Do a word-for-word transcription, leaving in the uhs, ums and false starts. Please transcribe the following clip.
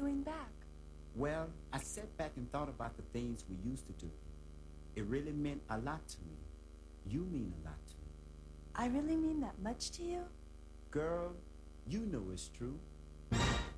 doing back? Well, I sat back and thought about the things we used to do. It really meant a lot to me. You mean a lot to me. I really mean that much to you? Girl, you know it's true.